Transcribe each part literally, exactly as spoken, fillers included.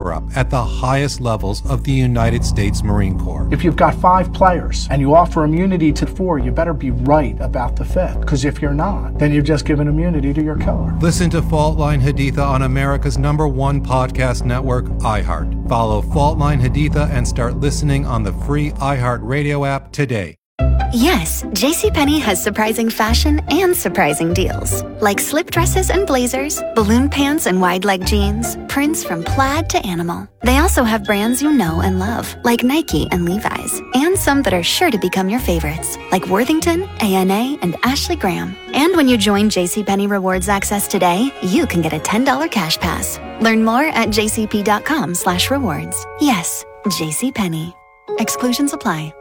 up at the highest levels of the United States Marine Corps. If you've got five players and you offer immunity to four, you better be right about the fifth. Because if you're not, then you've just given immunity to your killer. Listen to Fault Line Haditha on America's number one podcast network, iHeart. Follow Fault Line Haditha and start listening on the free iHeart Radio app today. Yes, JCPenney has surprising fashion and surprising deals. Like slip dresses and blazers, balloon pants and wide leg jeans, prints from plaid to animal. They also have brands you know and love, like Nike and Levi's, and some that are sure to become your favorites, like Worthington, A N A, and Ashley Graham. And when you join JCPenney Rewards Access today, you can get a ten dollars cash pass. Learn more at jcp.com slash rewards. Yes, JCPenney. Exclusions apply.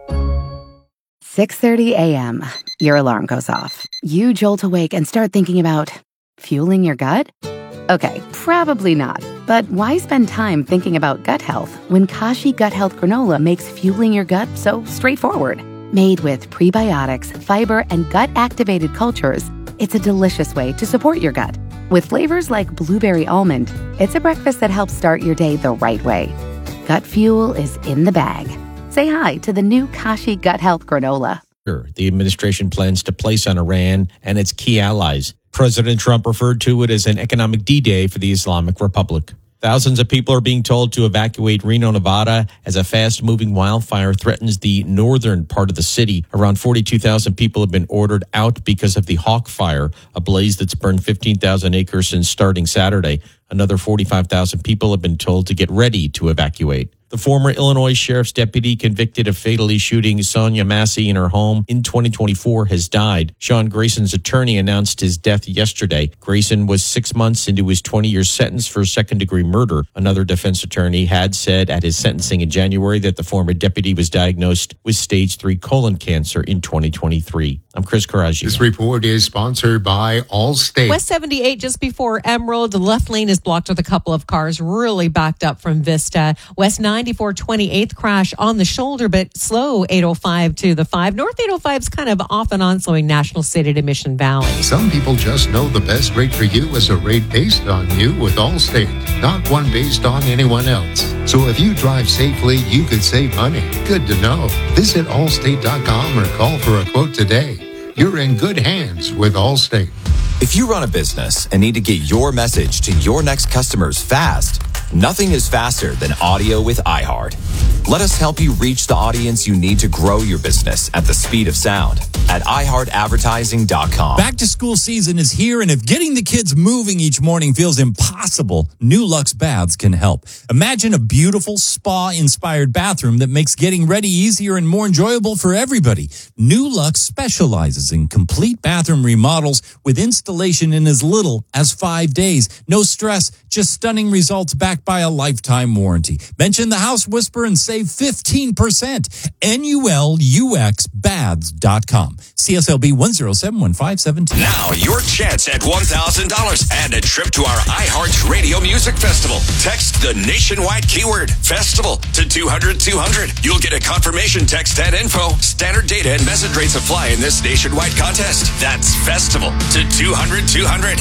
six thirty a.m. Your alarm goes off. You jolt awake and start thinking about fueling your gut? Okay, probably not. But why spend time thinking about gut health when Kashi Gut Health Granola makes fueling your gut so straightforward? Made with prebiotics, fiber, and gut-activated cultures, it's a delicious way to support your gut. With flavors like blueberry almond, it's a breakfast that helps start your day the right way. Gut fuel is in the bag. Say hi to the new Kashi Gut Health Granola. The administration plans to place on Iran and its key allies. President Trump referred to it as an economic D-Day for the Islamic Republic. Thousands of people are being told to evacuate Reno, Nevada, as a fast-moving wildfire threatens the northern part of the city. Around forty-two thousand people have been ordered out because of the Hawk Fire, a blaze that's burned fifteen thousand acres since starting Saturday. Another forty-five thousand people have been told to get ready to evacuate. The former Illinois sheriff's deputy convicted of fatally shooting Sonia Massey in her home in twenty twenty-four has died. Sean Grayson's attorney announced his death yesterday. Grayson was six months into his twenty-year sentence for second-degree murder. Another defense attorney had said at his sentencing in January that the former deputy was diagnosed with stage three colon cancer in twenty twenty-three. I'm Chris Coraggio. This report is sponsored by Allstate. West seventy-eight just before Emerald. The left lane is blocked with a couple of cars really backed up from Vista. West ninety-four twenty-eighth crash on the shoulder, but slow eight oh five to the five. North eight oh five is kind of off and on slowing National City to Mission Valley. Some people just know the best rate for you is a rate based on you with Allstate, not one based on anyone else. So if you drive safely, you could save money. Good to know. Visit allstate dot com or call for a quote today. You're in good hands with Allstate. If you run a business and need to get your message to your next customers fast, nothing is faster than audio with iHeart. Let us help you reach the audience you need to grow your business at the speed of sound at i heart advertising dot com. Back to school season is here, and if getting the kids moving each morning feels impossible, New Lux Baths can help. Imagine a beautiful spa-inspired bathroom that makes getting ready easier and more enjoyable for everybody. New Lux specializes in complete bathroom remodels with installation in as little as five days. No stress, just stunning results backed by a lifetime warranty. Mention the House Whisper and save fifteen percent. N U L U X baths dot com. C S L B one zero seven one five seven two. Now your chance at one thousand dollars and a trip to our iHeart Radio Music Festival. Text the nationwide keyword festival to two hundred two hundred. You'll get a confirmation text and info. Standard data and message rates apply in this nationwide contest. That's festival to two hundred two hundred.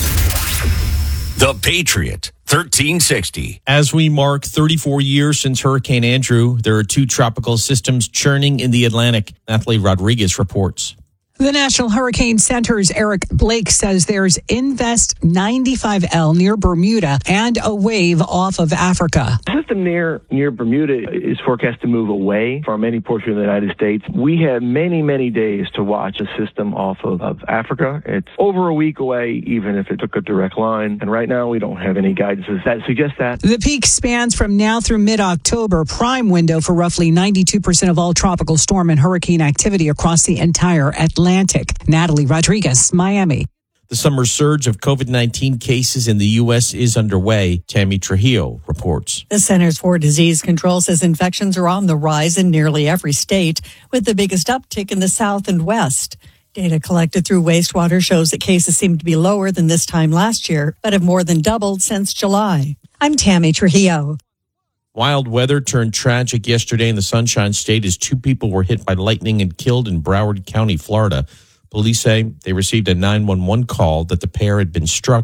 The Patriot, thirteen sixty. As we mark thirty-four years since Hurricane Andrew, there are two tropical systems churning in the Atlantic. Nathalie Rodriguez reports. The National Hurricane Center's Eric Blake says there's Invest ninety-five L near Bermuda and a wave off of Africa. The system near near Bermuda is forecast to move away from any portion of the United States. We have many, many days to watch a system off of, of Africa. It's over a week away, even if it took a direct line. And right now, we don't have any guidances that suggest that. The peak spans from now through mid-October, prime window for roughly ninety-two percent of all tropical storm and hurricane activity across the entire Atlantic. Atlantic. Natalie Rodriguez, Miami. The summer surge of COVID nineteen cases in the U S is underway. Tammy Trujillo reports. The Centers for Disease Control says infections are on the rise in nearly every state, with the biggest uptick in the South and West. Data collected through wastewater shows that cases seem to be lower than this time last year, but have more than doubled since July. I'm Tammy Trujillo. Wild weather turned tragic yesterday in the Sunshine State as two people were hit by lightning and killed in Broward County, Florida. Police say they received a nine one one call that the pair had been struck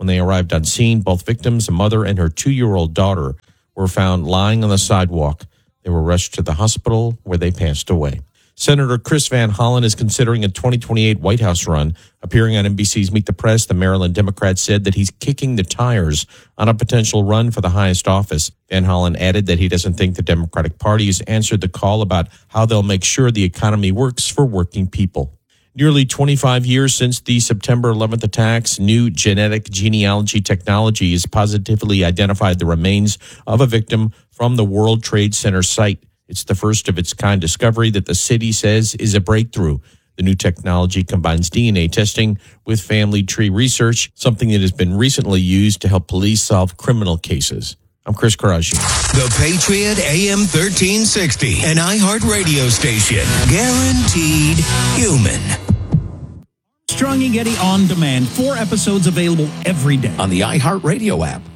When they arrived on scene, both victims, a mother and her two-year-old daughter, were found lying on the sidewalk. They were rushed to the hospital where they passed away. Senator Chris Van Hollen is considering a twenty twenty-eight White House run. Appearing on N B C's Meet the Press, the Maryland Democrat said that he's kicking the tires on a potential run for the highest office. Van Hollen added that he doesn't think the Democratic Party has answered the call about how they'll make sure the economy works for working people. Nearly twenty-five years since the September eleventh attacks, new genetic genealogy technology has positively identified the remains of a victim from the World Trade Center site. It's the first of its kind discovery that the city says is a breakthrough. The new technology combines D N A testing with family tree research, something that has been recently used to help police solve criminal cases. I'm Chris Karaji. The Patriot A M thirteen sixty, an iHeart radio station. Guaranteed human. Armstrong and Getty On Demand. Four episodes available every day. On the iHeart Radio app.